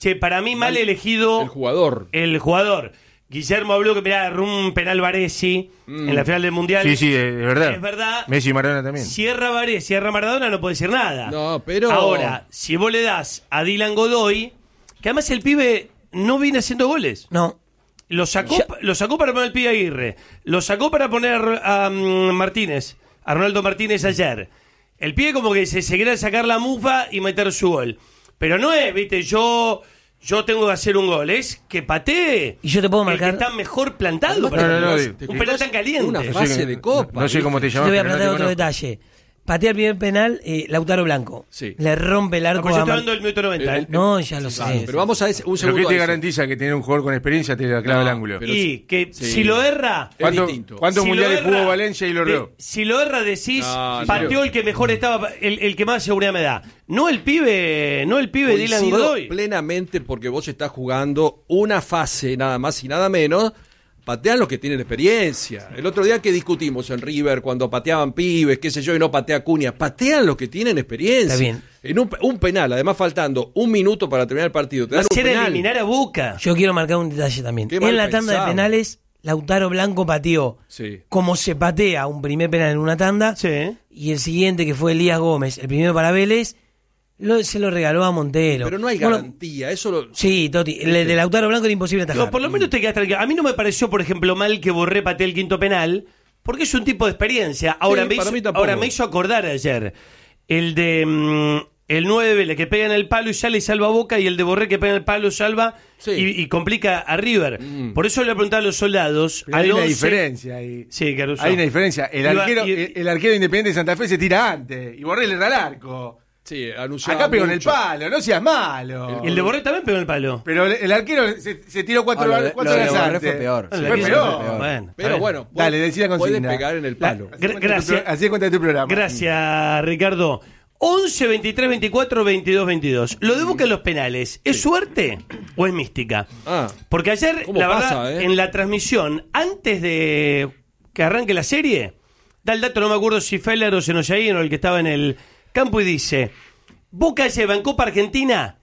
Che, para mí mal elegido... El jugador. Guillermo habló que mirá, un penal Baresi en la final del Mundial. Sí, es verdad. Es verdad. Messi y Maradona también. Cierra Baresi, cierra Maradona, no puede decir nada. No, pero... Ahora, si vos le das a Dylan Godoy, que además el pibe no viene haciendo goles. No. Lo sacó para poner el pibe Aguirre. Lo sacó para poner a Martínez, a Ronaldo Martínez ayer. El pibe como que se quiere sacar la mufa y meter su gol. Pero no es, viste, yo tengo que hacer un gol, es que patee. Y yo te puedo marcar. El que está mejor plantado. Un penal tan caliente. Una fase de copa. No sé cómo te llamas. Te voy a plantear otro detalle. Patea el primer penal, Lautaro Blanco. Sí. Le rompe el arco. Yo estoy hablando del minuto 90. No, ya lo sé. Pero vamos a ese, un Pero segundo. ¿qué te garantiza que tener un jugador con experiencia te la clava el ángulo? Y que si lo erra... ¿Cuántos mundiales jugó Valencia y lo erró? Si lo erra decís, pateó el que mejor estaba, el que más seguridad me da. No el pibe Dylan Godoy. Plenamente, porque vos estás jugando una fase, nada más y nada menos. Patean los que tienen experiencia. El otro día que discutimos en River, cuando pateaban pibes, qué sé yo, y no patea Cunha, patean los que tienen experiencia. Está bien. En un penal, además faltando un minuto para terminar el partido. Te dan un penal. Eliminar a Boca. Yo quiero marcar un detalle también. En la tanda de penales, Lautaro Blanco pateó como se patea un primer penal en una tanda, y el siguiente, que fue Elías Gómez, el primero para Vélez, se lo regaló a Montero. Pero no hay garantía, Sí, Toti, el de Lautaro Blanco era imposible atajar. No, por lo menos te quedas tranquilo. A mí no me pareció, por ejemplo, mal que Borré patee el quinto penal, porque es un tipo de experiencia. Ahora, me hizo acordar ayer el de el 9 de Vélez que pega en el palo y sale y salva a Boca, y el de Borré que pega en el palo, salva y complica a River. Por eso le preguntaba a los soldados. Hay una diferencia ahí. Sí, Caruso. Hay una diferencia. El arquero Independiente de Santa Fe se tira antes y Borré le da al arco. Sí, acá pegó en el palo, no seas malo. Y el de Borré también pegó en el palo. Pero el arquero se tiró cuatro horas antes. Fue peor. Fue peor. Bueno, pero bueno, dale, decía consigna. Puede pegar en el palo. Gracias. Así es cuenta de tu programa. Gracias, Ricardo. 11, 23, 24, 22, 22. Lo de Boca en los penales, ¿es suerte o es mística? Porque ayer, la verdad, en la transmisión, antes de que arranque la serie, da el dato, no me acuerdo si Feller o Senoyaín o el que estaba en el campo, y dice: Boca lleva en Copa Argentina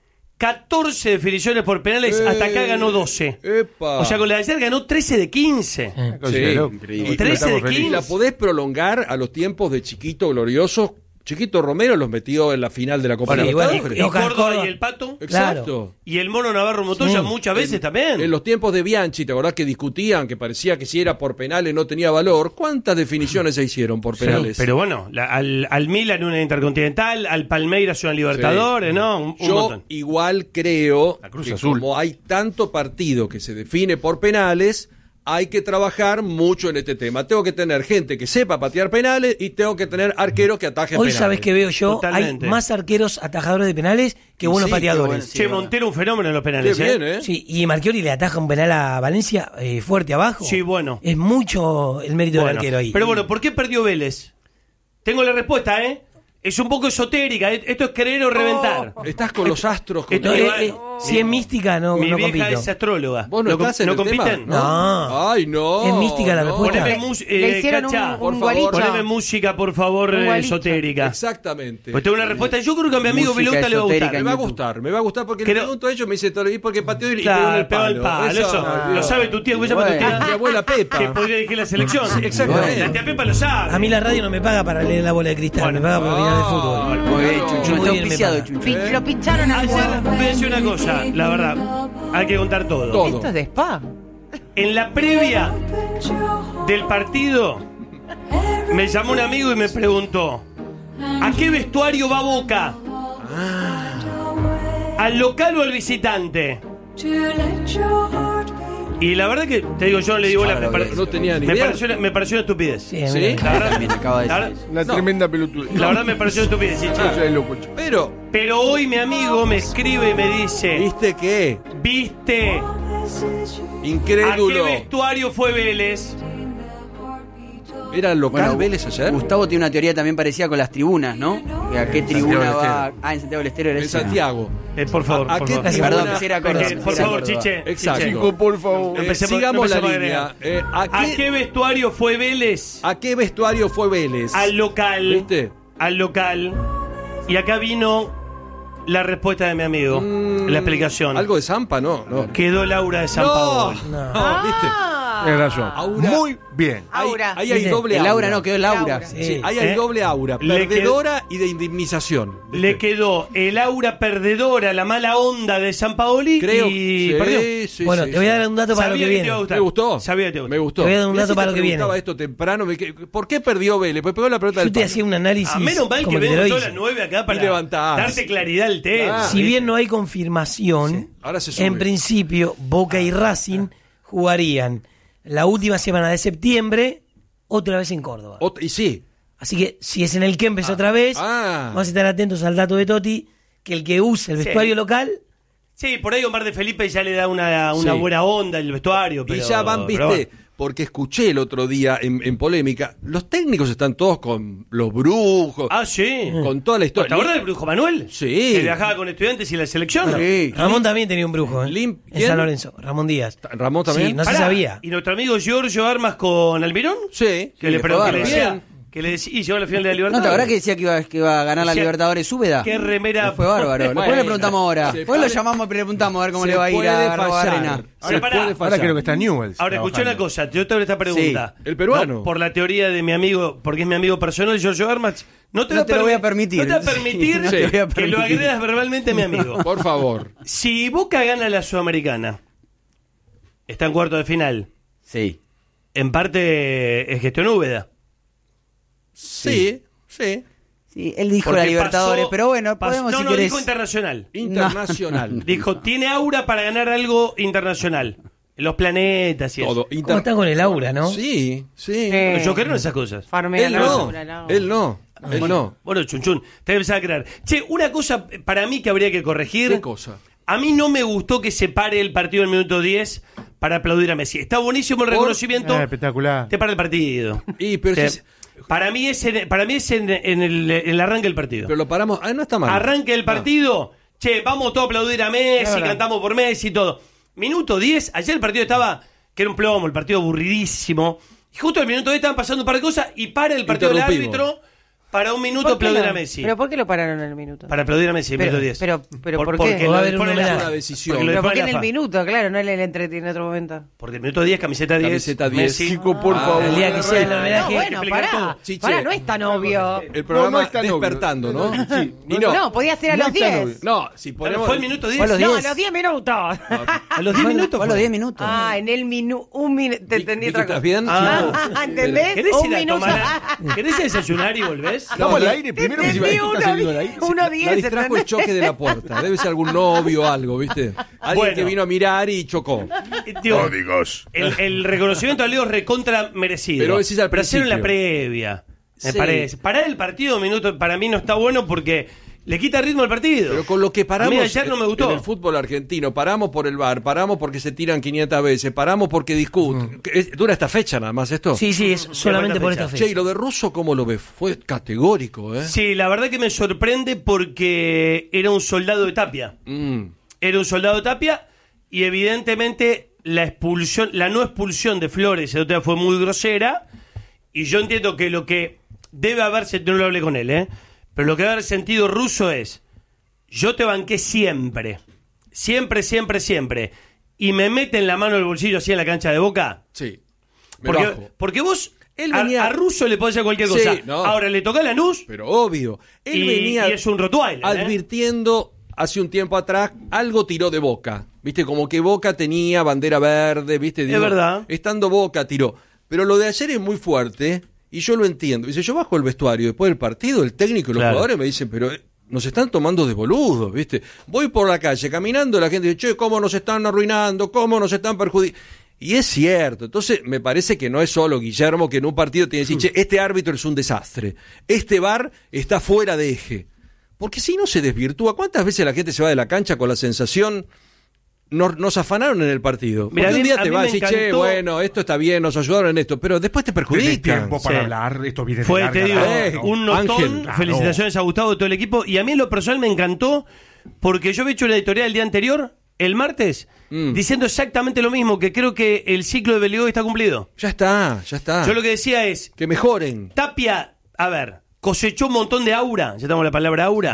14 definiciones por penales, hasta acá ganó 12. O sea, con la de ayer ganó 13 de 15. Increíble. 13 de 15. Y la podés prolongar a los tiempos de Chiquito Glorioso. Chiquito Romero los metió en la final de la Copa Libertadores. Y Córdoba y el Pato. Exacto. Claro. Y el Mono Navarro Montoya muchas veces también. En los tiempos de Bianchi, ¿te acordás que discutían que parecía que si era por penales no tenía valor? ¿Cuántas definiciones se hicieron por penales? Pero bueno, al Milan una Intercontinental, al Palmeiras una Libertadores, ¿no? Un Yo montón. igual creo Cruz que Azul. como hay tanto partido que se define por penales, hay que trabajar mucho en este tema. Tengo que tener gente que sepa patear penales y tengo que tener arqueros que atajen penales. Hoy sabes que veo yo, Totalmente. hay más arqueros atajadores de penales que buenos pateadores. Che, Montero un fenómeno en los penales. Qué bien, ¿eh? Sí, y Marchiori le ataja un penal a Valencia fuerte abajo. Sí, bueno. Es mucho el mérito del arquero ahí. Pero bueno, ¿por qué perdió Vélez? Tengo la respuesta, ¿eh? Es un poco esotérica, esto es querer o reventar. Estás con los astros. Si es mística, no Mi vieja compito. es astróloga. ¿Vos no estás en el compiten? tema? No. Ay, no. Es mística la respuesta. Le hicieron Cacha, un gualicho. poneme música, por favor, esotérica. Exactamente. Pues tengo una respuesta. Yo creo que a mi amigo Vilota le va a gustar. Me va a gustar porque le pregunto a ellos, me dice todo, ¿y porque pateó y pegó en el pegó palo? el palo. Eso lo sabe tu tía, ¿cómo se llama tu tía? Mi abuela Pepa. Que podría dirigir la selección. Exactamente. La tía Pepa lo sabe. A mí la radio no me paga para leer la bola de cristal, me paga por opinar de fútbol. Muy bien, Chucho. Muy Está bien, auspiciado, me Chucho. Lo pincharon al Ayer voy a decir una cosa, la verdad. Hay que contar todo. Esto es de spa. En la previa del partido, me llamó un amigo y me preguntó: ¿a qué vestuario va Boca? ¿Al local o al visitante? Y la verdad que, te digo, yo no le digo no tenía ni idea. me pareció una estupidez. Sí, ¿Sí? La verdad, También acaba de la decir. verdad- Una tremenda pelotuda. la verdad me pareció una estupidez. Sí, che. Pero hoy mi amigo me escribe y me dice: ¿Viste qué? ¿viste a qué Incrédulo. vestuario fue Vélez? ¿Era el local Vélez ayer? Gustavo tiene una teoría también parecida con las tribunas, ¿no? Que ¿a qué tribuna va? En Santiago del Estero era En esa. Santiago. Por favor, ¿A por qué favor. tribuna? Perdón, que era Córdoba. Por favor, Chiche. Exacto. Chiche. Chico, por favor. Sigamos la empecemos a línea. ¿A qué vestuario fue Vélez? ¿A qué vestuario fue Vélez? Al local. ¿Viste? Al local. Y acá vino la respuesta de mi amigo. La explicación. Algo de Zampa, no. Quedó el aura de San Paolo. No, ¿viste? Tienes razón. Aura. Muy bien. Aura. Ahí hay doble El aura. aura no, quedó el aura. Sí, ahí hay doble aura. Perdedora y de indemnización. ¿Viste? Le quedó el aura perdedora, la mala onda de San Paoli. Creo. Y perdió. Sí, bueno, te voy a dar un dato para lo que viene. Me gustó. Sabía que te iba a gustar. Me gustó. Te voy a dar un dato para lo que viene. Estaba esto temprano. ¿Por qué perdió Vélez? Pues pegó la pelota del Yo te hacía un análisis. A menos mal que como te vengo lo todas hice. las 9 acá para levantás. darte claridad al tema. Si bien no hay confirmación, Ahora se sube. en principio Boca y Racing jugarían la última semana de septiembre otra vez en Córdoba. Y sí. Así que si es en el Kempes otra vez, vamos a estar atentos al dato de Totti, que el que use el vestuario local... Sí, por ahí Omar de Felipe ya le da una buena onda el vestuario. Pero, y ya van, viste, porque escuché el otro día en polémica, los técnicos están todos con los brujos. Ah, sí. Con toda la historia. ¿Te acuerdas del brujo Manuel? Sí. Que viajaba con estudiantes y la selección. Sí. Ramón también tenía un brujo, en San Lorenzo. Ramón Díaz. ¿Ramón también? Sí, no se sabía. ¿Y nuestro amigo Giorgio Armas con Almirón? Sí. Que le decía... Que le decía, y llegó a la final de la Libertadores. ¿No te acuerdas que decía que iba a ganar la Libertadores Úbeda? Qué remera. Fue bárbaro. Después le preguntamos ahora. Después lo llamamos y le preguntamos a ver cómo le va a ir a Arena. Ahora creo que está Newell's. Ahora, escuché una cosa. Yo te hago esta pregunta. Sí, el peruano. No, por la teoría de mi amigo, porque es mi amigo personal, Giorgio Armas, No te lo voy a permitir. No te va a permitir que lo agredas verbalmente a mi amigo. Por favor. Si Boca gana la Sudamericana, está en cuarto de final. Sí. En parte es gestión Úbeda. Sí. Sí, él dijo Porque la Libertadores, pasó- pero bueno, podemos No, si no, querés. dijo internacional. Internacional. Dijo, tiene aura para ganar algo internacional. Los planetas y Todo. eso. ¿Cómo están con el aura, no? Sí. Yo creo en esas cosas. Él no. Bueno, Chunchun, te empezar a creer. Che, una cosa para mí que habría que corregir. ¿Qué cosa? A mí no me gustó que se pare el partido en el minuto 10 para aplaudir a Messi. Está buenísimo el reconocimiento. Espectacular. Te para el partido. Pero Para mí es en el arranque del partido. Pero lo paramos. No está mal. Arranque el partido. Che, vamos todos a aplaudir a Messi, cantamos por Messi y todo. Minuto 10, ayer el partido estaba, que era un plomo, el partido aburridísimo. Y justo en el minuto 10 estaban pasando un par de cosas y para el partido del árbitro para un minuto aplaudir a Messi. ¿Pero por qué lo pararon en el minuto? Para aplaudir a Messi en el minuto 10. Pero ¿por qué? Porque Va a haber pone una decisión. Pero ¿por qué en el minuto? Claro, no en otro momento. Porque el minuto 10, camiseta 10. Camiseta 10. Messi. Chico, por favor. El día que sea el No, homenaje. bueno, Chiche. pará, no es tan obvio. El programa No es tan despertando, obvio. ¿no? Sí. Y No, podía ser a los 10. No, si Pero ponemos. fue el minuto 10. Fue a los No, 10. a los 10 minutos. A los 10 minutos. Fue a los 10 minutos. Ah, en el un minuto. Te entendí otra cosa. ¿Estás bien? ¿Entendés? ¿Querés Un ir a minuto. tomar? ¿Querés desayunar y volvés? Estamos al aire. Primero que Entendí esto está saliendo al aire. uno La 10. distrajo el choque de la puerta. Debe ser algún novio o algo, ¿viste? Alguien Bueno. que vino a mirar y chocó. Digo, el reconocimiento al Leo recontra merecido. Pero decís al hacerlo en la principio. previa, me Sí. parece. Parar el partido un minuto para mí no está bueno porque le quita ritmo al partido. Pero con lo que paramos A mí ayer no me gustó. en el fútbol argentino, paramos por el VAR, paramos porque se tiran 500 veces, paramos porque discuten. ¿Dura esta fecha nada más esto? Sí, es solamente por esta fecha. Che, y lo de Russo, ¿cómo lo ves? Fue categórico, ¿eh? Sí, la verdad que me sorprende porque era un soldado de Tapia. Era un soldado de Tapia y evidentemente la no expulsión de Flores el otro día fue muy grosera y yo entiendo que lo que debe haberse, no lo hablé con él, pero lo que debe haber sentido Russo es, yo te banqué siempre, y me meten la mano en el bolsillo así en la cancha de Boca. Sí. Me bajo. Porque vos Él venía- a Russo le podés hacer cualquier Sí, cosa. no. Ahora le toca a Lanús Pero obvio. Él y venía es un Rottweiler. advirtiendo hace un tiempo atrás, algo tiró de Boca. ¿Viste? Como que Boca tenía bandera verde, ¿viste? Es verdad. Estando Boca tiró. Pero lo de ayer es muy fuerte y yo lo entiendo. Dice, yo bajo el vestuario después del partido, el técnico y los Claro. jugadores me dicen, pero nos están tomando de boludos, ¿viste? Voy por la calle caminando, la gente dice, che, cómo nos están arruinando, cómo nos están perjudicando. Y es cierto, entonces me parece que no es solo Guillermo que en un partido tiene que decir, che, este árbitro es un desastre, este VAR está fuera de eje. Porque si no se desvirtúa, ¿cuántas veces la gente se va de la cancha con la sensación, nos afanaron en el partido? Porque Mirá, un día a te mí va a me decir, che, encantó- bueno, esto está bien, nos ayudaron en esto, pero después te Tiene perjudica. tiempo para Sí. hablar. Esto viene de Fue, larga te digo, data, ¿no? un notón. Ángel. Claro. Felicitaciones a Gustavo, de todo el equipo. Y a mí en lo personal me encantó porque yo había hecho una editorial el día anterior, el martes, diciendo exactamente lo mismo, que creo que el ciclo de Beligoy está cumplido. Ya está. Yo lo que decía es, Que mejoren. Tapia, a ver, cosechó un montón de aura, ya tenemos la palabra aura,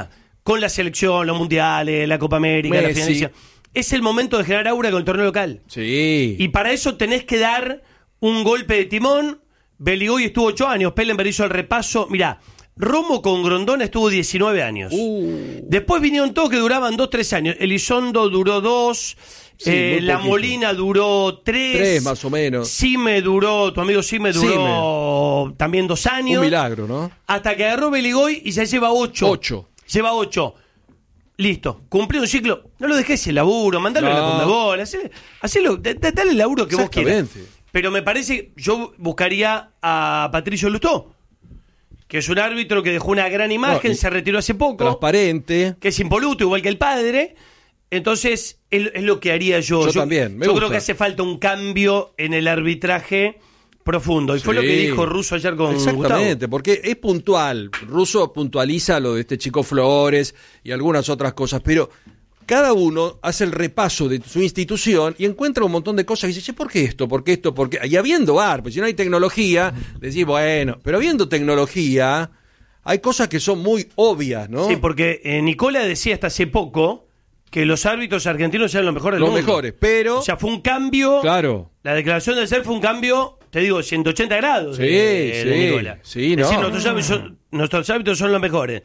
con la selección, los mundiales, la Copa América, la finalización. Es el momento de generar aura con el torneo local. Sí. Y para eso tenés que dar un golpe de timón. Beligoy estuvo 8 años, Pellenberg hizo el repaso. Mirá, Romo con Grondona estuvo 19 años. Después vinieron todos que duraban 2-3 años. Elizondo duró 2. La Molina duró 3. 3 más o menos. Sime duró, tu amigo Sime duró también 2 años. Un milagro, ¿no? Hasta que agarró Beligoy y ya lleva 8. Lleva 8. Listo, cumplió un ciclo. No lo dejes el laburo, mandalo a la Conmebol. Hacelo, dale el laburo que vos quieras. Pero me parece, yo buscaría a Patricio Lustó, que es un árbitro que dejó una gran imagen, se retiró hace poco. Transparente. Que es impoluto, igual que el padre. Entonces, es lo que haría yo. Yo también, me gusta. Yo creo que hace falta un cambio en el arbitraje profundo. Y fue lo que dijo Russo ayer con Exactamente, Gustavo. Porque es puntual. Russo puntualiza lo de este chico Flores y algunas otras cosas, pero cada uno hace el repaso de su institución y encuentra un montón de cosas y dice, ¿por qué esto? ¿Por qué esto? ¿Por qué? Y habiendo pues si no hay tecnología, decís, bueno, pero habiendo tecnología, hay cosas que son muy obvias, ¿no? Sí, porque Nicola decía hasta hace poco que los árbitros argentinos eran los mejores del mundo. Los mejores, pero... O sea, fue un cambio... Claro. La declaración de ser fue un cambio, te digo, 180 grados de Nicola. Sí, no. Es decir, nuestros árbitros son los mejores.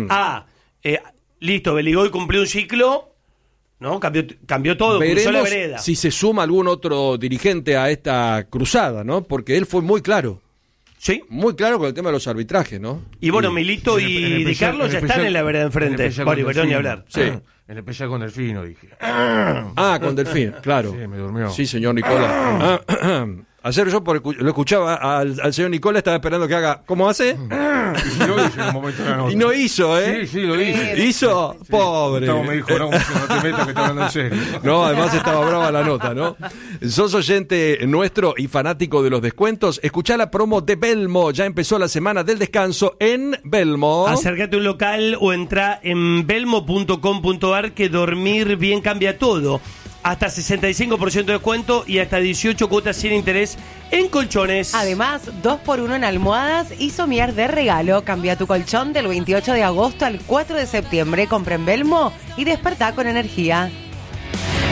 Listo, Beligoy cumplió un ciclo, ¿no? Cambió todo, cruzó la vereda. Si se suma algún otro dirigente a esta cruzada, ¿no? Porque él fue muy claro. Sí. Muy claro con el tema de los arbitrajes, ¿no? Y bueno, Milito y Di Carlos ya están en la vereda enfrente. Bueno, y Berón ni hablar. Sí. En especial con Delfino, dije. Con Delfino, claro. Sí, me durmió. Sí, señor Nicola. Ayer yo lo escuchaba al señor Nicola, estaba esperando que haga... ¿Cómo hace? Y lo hizo en un momento de la nota. Y no hizo, ¿eh? Sí, lo hizo. ¿Hizo? Sí. Pobre. Me dijo, no te metas que está hablando en serio. No, además estaba brava la nota, ¿no? Sos oyente nuestro y fanático de los descuentos. Escuchá la promo de Belmo. Ya empezó la semana del descanso en Belmo. Acércate a un local o entra en belmo.com.ar que dormir bien cambia todo. Hasta 65% de descuento y hasta 18 cuotas sin interés en colchones. Además, 2x1 en almohadas y somier de regalo. Cambia tu colchón del 28 de agosto al 4 de septiembre. Compra en Belmo y despertá con energía.